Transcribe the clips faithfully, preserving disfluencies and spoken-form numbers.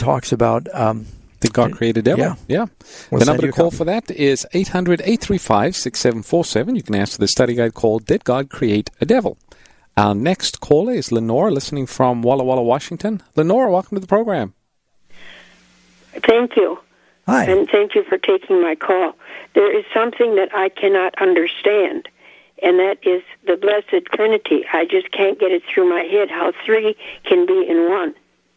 talks about... Um, Did God create a devil? Yeah. yeah. We'll the number to call copy. for that is eight hundred, eight three five, six seven four seven. You can answer the study guide called Did God Create a Devil? Our next caller is Lenore, listening from Walla Walla, Washington. Lenore, welcome to the program. Thank you. Hi. And thank you for taking my call. There is something that I cannot understand, and that is the Blessed Trinity. I just can't get it through my head how three can be in one.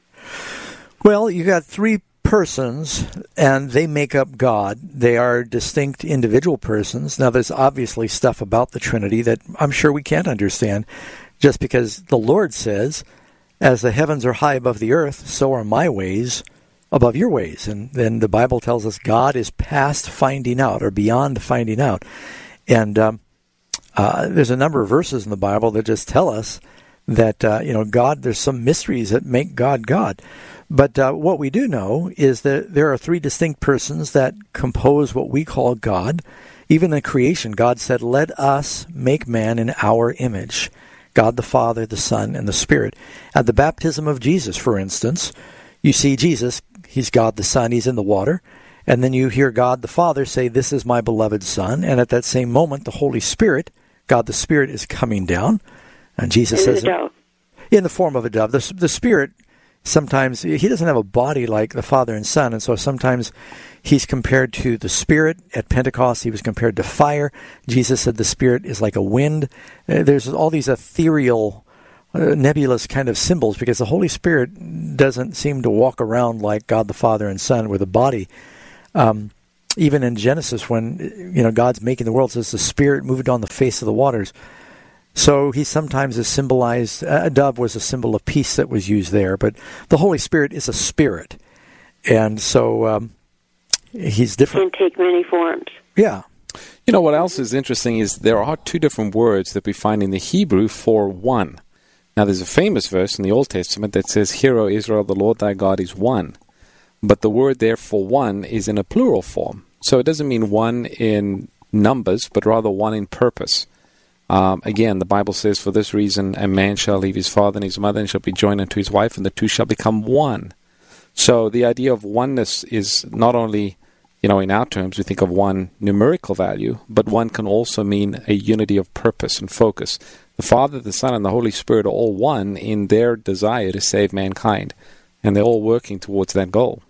Well, you got three persons, and they make up God. They are distinct individual persons. Now, there's obviously stuff about the Trinity that I'm sure we can't understand, just because the Lord says, as the heavens are high above the earth, so are my ways above your ways. And then the Bible tells us God is past finding out, or beyond finding out. And um, uh, there's a number of verses in the Bible that just tell us that, uh, you know, God, there's some mysteries that make God God. But uh, what we do know is that there are three distinct persons that compose what we call God. Even in creation, God said, let us make man in our image. God the Father, the Son, and the Spirit. At the baptism of Jesus, for instance, you see Jesus, he's God the Son, he's in the water. And then you hear God the Father say, this is my beloved Son. And at that same moment, the Holy Spirit, God the Spirit, is coming down. And Jesus in says, the dove. in the form of a dove. The, the Spirit, sometimes, he doesn't have a body like the Father and Son. And so sometimes he's compared to the Spirit. At Pentecost, he was compared to fire. Jesus said the Spirit is like a wind. Uh, there's all these ethereal, uh, nebulous kind of symbols, because the Holy Spirit doesn't seem to walk around like God the Father and Son with a body. Um, even in Genesis, when you know God's making the world, it says the Spirit moved on the face of the waters. So he sometimes is symbolized, a dove was a symbol of peace that was used there, but the Holy Spirit is a spirit. And so um, he's different. Can take many forms. Yeah. You know, what else is interesting is there are two different words that we find in the Hebrew for one. Now, there's a famous verse in the Old Testament that says, Hear, O Israel, the Lord thy God is one. But the word there for one is in a plural form. So it doesn't mean one in numbers, but rather one in purpose. Um, again, the Bible says, For this reason a man shall leave his father and his mother and shall be joined unto his wife, and the two shall become one. So the idea of oneness is not only, you know, in our terms, we think of one numerical value, but one can also mean a unity of purpose and focus. The Father, the Son, and the Holy Spirit are all one in their desire to save mankind, and they're all working towards that goal.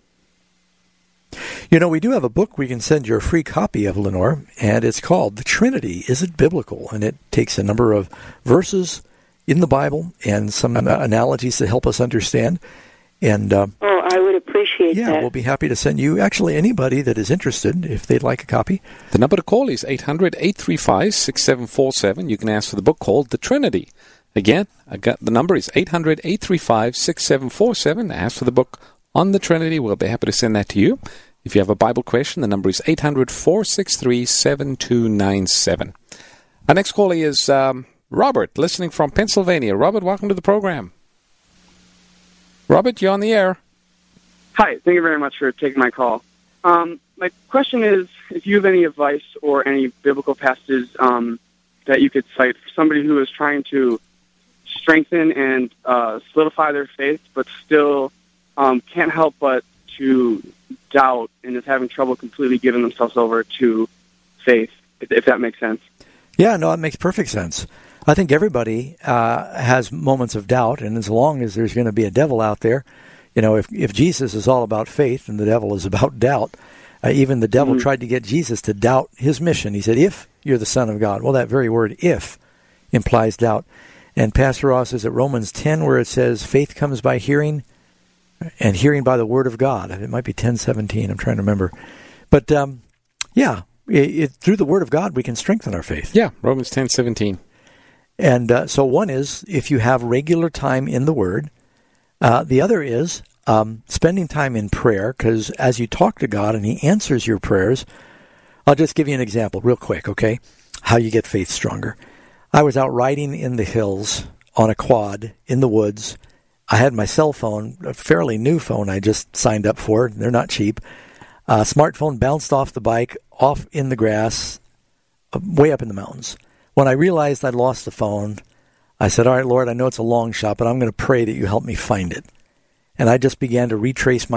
You know, we do have a book we can send you a free copy of, Lenore, and it's called The Trinity, Is It Biblical? And it takes a number of verses in the Bible and some analogies to help us understand. And uh, Oh, I would appreciate yeah, that. we'll be happy to send you, actually, anybody that is interested, if they'd like a copy. The number to call is eight hundred, eight three five, six seven four seven. You can ask for the book called The Trinity. Again, I got the number is eight hundred, eight three five, six seven four seven. Ask for the book on the Trinity. We'll be happy to send that to you. If you have a Bible question, the number is eight hundred, four six three, seven two nine seven. Our next caller is um, Robert, listening from Pennsylvania. Robert, welcome to the program. Robert, you're on the air. Hi, thank you very much for taking my call. Um, my question is, if you have any advice or any biblical passages um, that you could cite for somebody who is trying to strengthen and uh, solidify their faith, but still um, can't help but to doubt and is having trouble completely giving themselves over to faith, if, if that makes sense. Yeah, no, it makes perfect sense. I think everybody uh, has moments of doubt, and as long as there's going to be a devil out there, you know, if if Jesus is all about faith and the devil is about doubt, uh, even the devil mm-hmm. tried to get Jesus to doubt his mission. He said, if you're the Son of God. Well, that very word, if, implies doubt. And Pastor Ross is at Romans ten, where it says, faith comes by hearing, and hearing by the word of God. It might be ten seventeen, I'm trying to remember. But, um, yeah, it, it, through the word of God, we can strengthen our faith. Yeah, Romans ten seventeen. And uh, so one is, if you have regular time in the Word. Uh, the other is um, spending time in prayer, because as you talk to God and He answers your prayers, I'll just give you an example real quick, okay, how you get faith stronger. I was out riding in the hills on a quad in the woods. I had my cell phone, a fairly new phone I just signed up for. They're not cheap. A smartphone bounced off the bike, off in the grass, way up in the mountains. When I realized I'd lost the phone, I said, all right, Lord, I know it's a long shot, but I'm going to pray that you help me find it. And I just began to retrace my